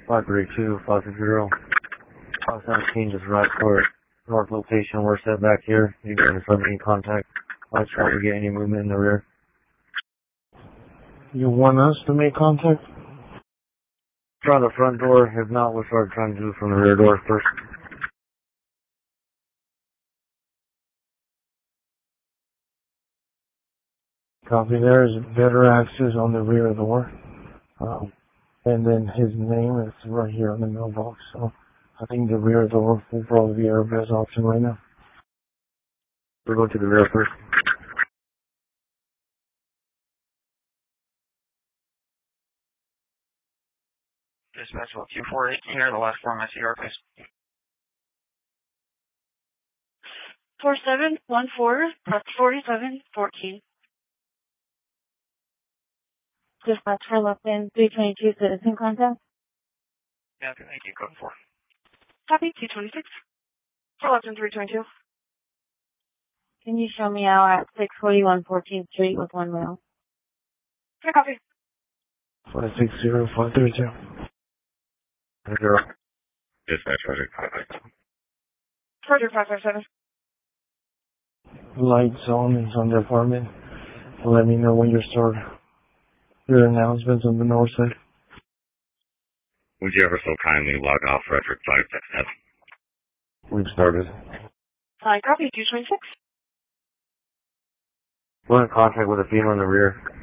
532, 550. 517 just right for north location. We're set back here. You guys are in contact. I try to get any movement in the rear. You want us to make contact? Try the front door. If not, we'll start trying to do it from the rear door first. Copy. There is better access on the rear door. And then his name is right here on the mailbox. So I think the rear door will probably be our best option right now. We're going to the rear first. Dispatch, well, Q48 here, the last four of my CR, please. 4714, that's 4714. Dispatch for Lupton, 322 citizen contact. Yeah, okay, thank you, code 4. Copy, 226. For Lupton, 322. Can you show me out at 641 14th Street with one male? Yeah, copy. 560, 532. 0. Dispatch, Roger, 557. Roger, 557. Lights on is on the apartment. Let me know when you start your announcements on the north side. Would you ever so kindly log off Frederick 567? We've started. Copy, 226. We're in contact with a female in the rear.